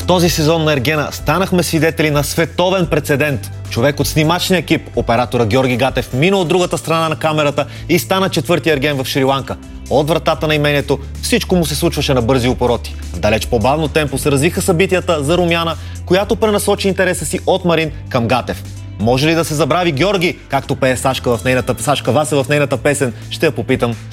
този сезон на Ергена станахме свидетели на световен прецедент. Човек от снимачния екип, оператора Георги Гатев, мина от другата страна на камерата и стана четвърти Ерген в Шри-Ланка. От вратата на имението всичко му се случваше на бързи обороти. В далеч по-бавно темпо се развиха събитията за Румяна, която пренасочи интереса си от Марин към Гатев. Може ли да се забрави Георги, както пее Сашка Васева в нейната песен? Ще я попитам